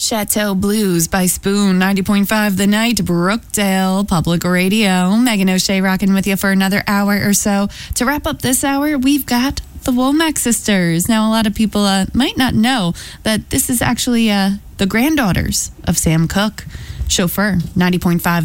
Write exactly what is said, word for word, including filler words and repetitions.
Chateau Blues by Spoon, ninety point five The Night, Brookdale Public Radio. Megan O'Shea rocking with you for another hour or so. To wrap up this hour, we've got the Womack sisters. Now, a lot of people uh, might not know that this is actually uh, the granddaughters of Sam Cooke. Chauffeur, ninety point five